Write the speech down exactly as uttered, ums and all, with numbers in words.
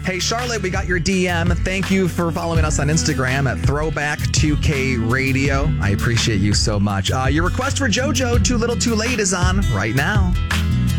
Hey, Charlotte, we got your D M. Thank you for following us on Instagram at Throwback two K Radio. I appreciate you so much. Uh, your request for JoJo, Too Little Too Late, is on right now.